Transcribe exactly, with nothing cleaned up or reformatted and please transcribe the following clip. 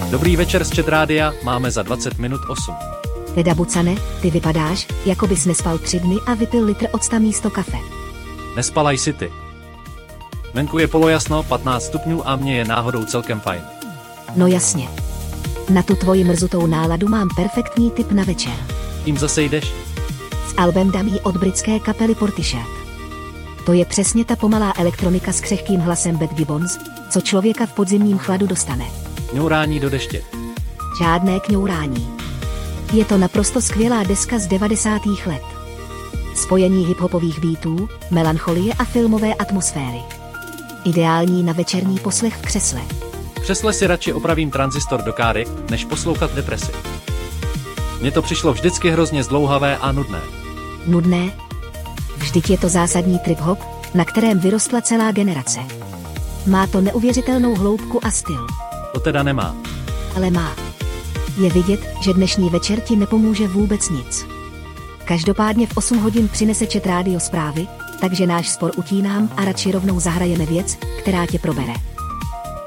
Dobrý večer z Chat Rádia, máme za dvacet minut osm. Teda Bucane, ty vypadáš, jako bys nespal tři dny a vypil litr octa místo kafe. Nespalaj si ty. Venku je polojasno, patnáct stupňů a mně je náhodou celkem fajn. No jasně. Na tu tvoji mrzutou náladu mám perfektní tip na večer. Tím zase jdeš? S albem Dummy od britské kapely Portishead. To je přesně ta pomalá elektronika s křehkým hlasem Bad Gibbons, co člověka v podzimním chladu dostane. Kňourání do deště. Žádné kňourání. Je to naprosto skvělá deska z devadesátých let. Spojení hiphopových beatů, melancholie a filmové atmosféry. Ideální na večerní poslech v křesle. V křesle si radši opravím tranzistor do káry, než poslouchat depresi. Mně to přišlo vždycky hrozně zdlouhavé a nudné. Nudné? Vždyť je to zásadní trip-hop, na kterém vyrostla celá generace. Má to neuvěřitelnou hloubku a styl. To teda nemá. Ale má. Je vidět, že dnešní večer ti nepomůže vůbec nic. Každopádně v osm hodin přinese Chat Rádio zprávy, takže náš spor utínám a radši rovnou zahrajeme věc, která tě probere.